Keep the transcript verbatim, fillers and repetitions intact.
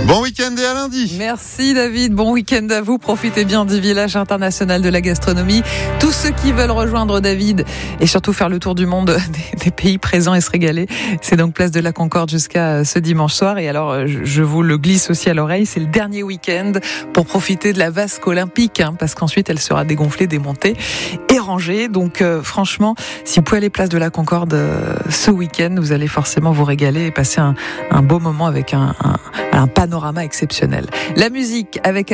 Bon week-end et à lundi. Merci David, bon week-end à vous. Profitez bien du village international de la gastronomie. Tous ceux qui veulent rejoindre David et surtout faire le tour du monde des, des pays présents et se régaler, c'est donc place de la Concorde jusqu'à ce dimanche soir. Et alors, je, je vous le glisse aussi à l'oreille, c'est le dernier week-end pour profiter de la vasque olympique, hein, parce qu'ensuite elle sera dégonflée, démontée et rangée. Donc euh, franchement, si vous pouvez aller place de la Concorde euh, ce week-end, vous allez forcément vous régaler et passer un, un beau moment avec un, un, un panorama exceptionnel. La musique avec